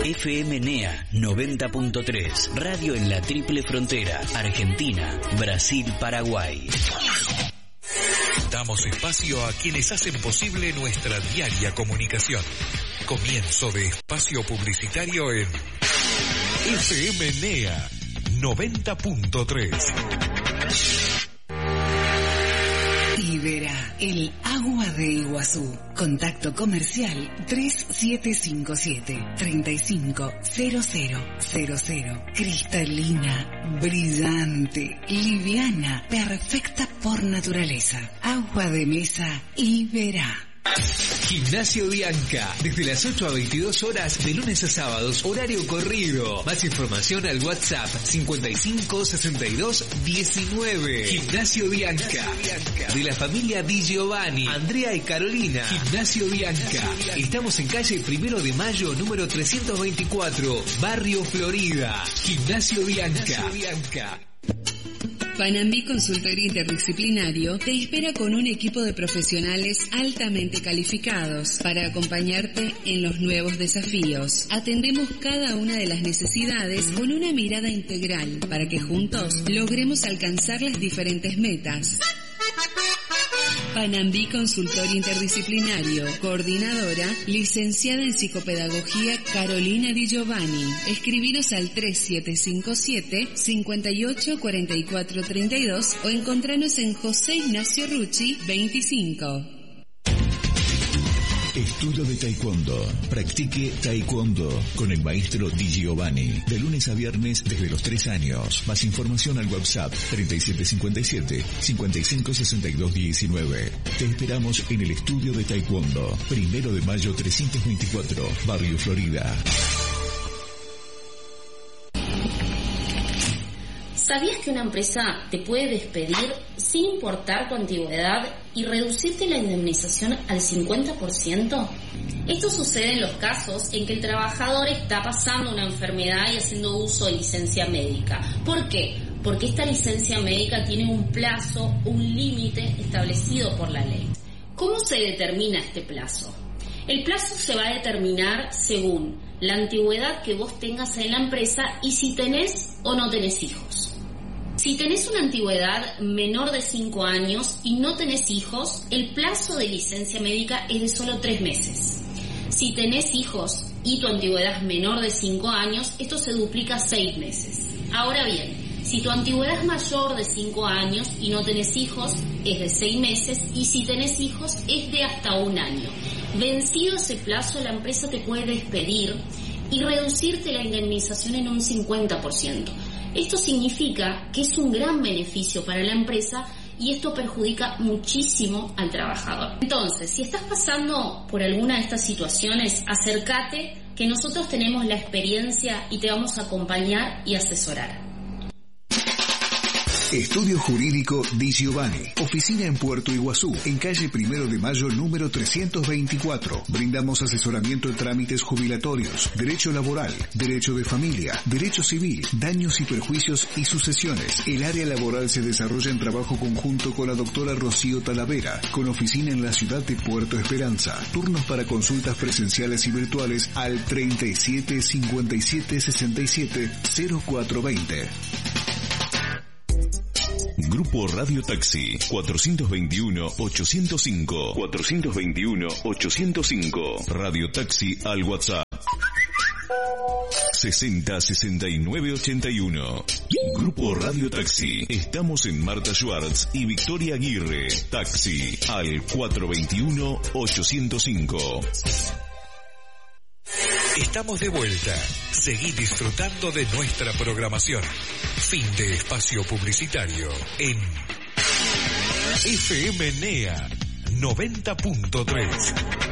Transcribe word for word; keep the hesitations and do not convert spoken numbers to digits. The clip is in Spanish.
F M N E A noventa punto tres, radio en la triple frontera, Argentina, Brasil, Paraguay. Damos espacio a quienes hacen posible nuestra diaria comunicación. Comienzo de espacio publicitario en F M N E A noventa punto tres. Ibera, el agua de Iguazú. Contacto comercial tres siete cinco siete, tres cinco cero cero cero cero. Cristalina, brillante, liviana, perfecta por naturaleza. Agua de mesa Ibera. Gimnasio Bianca, desde las ocho a veintidós horas de lunes a sábados, horario corrido. Más información al WhatsApp cincuenta y cinco sesenta y dos diecinueve. Gimnasio Bianca, de la familia Di Giovanni, Andrea y Carolina. Gimnasio Bianca, estamos en calle Primero de Mayo, número trescientos veinticuatro, Barrio Florida. Gimnasio Bianca. Panambí Consultorio Interdisciplinario te espera con un equipo de profesionales altamente calificados para acompañarte en los nuevos desafíos. Atendemos cada una de las necesidades con una mirada integral para que juntos logremos alcanzar las diferentes metas. Panambí Consultorio Interdisciplinario, coordinadora, licenciada en Psicopedagogía Carolina Di Giovanni. Escribinos al tres siete cinco siete, cinco ocho cuatro cuatro tres dos o encontranos en José Ignacio Rucci veinticinco. Estudio de Taekwondo. Practique Taekwondo con el maestro Di Giovanni. De lunes a viernes desde los tres años. Más información al WhatsApp treinta y siete cincuenta y siete, cincuenta y cinco sesenta y dos diecinueve. Te esperamos en el Estudio de Taekwondo. Primero de Mayo trescientos veinticuatro, Barrio Florida. ¿Sabías que una empresa te puede despedir sin importar tu antigüedad y reducirte la indemnización al cincuenta por ciento? Esto sucede en los casos en que el trabajador está pasando una enfermedad y haciendo uso de licencia médica. ¿Por qué? Porque esta licencia médica tiene un plazo, un límite establecido por la ley. ¿Cómo se determina este plazo? El plazo se va a determinar según la antigüedad que vos tengas en la empresa y si tenés o no tenés hijos. Si tenés una antigüedad menor de cinco años y no tenés hijos, el plazo de licencia médica es de solo tres meses. Si tenés hijos y tu antigüedad es menor de cinco años, esto se duplica a seis meses. Ahora bien, si tu antigüedad es mayor de cinco años y no tenés hijos, es de seis meses, y si tenés hijos es de hasta un año. Vencido ese plazo, la empresa te puede despedir y reducirte la indemnización en un cincuenta por ciento. Esto significa que es un gran beneficio para la empresa y esto perjudica muchísimo al trabajador. Entonces, si estás pasando por alguna de estas situaciones, acércate, que nosotros tenemos la experiencia y te vamos a acompañar y asesorar. Estudio Jurídico Di Giovanni. Oficina en Puerto Iguazú, en calle Primero de Mayo número trescientos veinticuatro. Brindamos asesoramiento en trámites jubilatorios, derecho laboral, derecho de familia, derecho civil, daños y perjuicios y sucesiones. El área laboral se desarrolla en trabajo conjunto con la doctora Rocío Talavera, con oficina en la ciudad de Puerto Esperanza. Turnos para consultas presenciales y virtuales al treinta y siete cincuenta y siete sesenta y siete cero cuatro veinte. Grupo Radio Taxi cuatrocientos veintiuno ochocientos cinco. cuatrocientos veintiuno ochocientos cinco. Radio Taxi al WhatsApp sesenta sesenta y nueve ochenta y uno. Grupo Radio Taxi. Estamos en Marta Schwartz y Victoria Aguirre. Taxi al cuatrocientos veintiuno ochocientos cinco. Estamos de vuelta. Seguí disfrutando de nuestra programación. Fin de espacio publicitario en F M N E A noventa punto tres.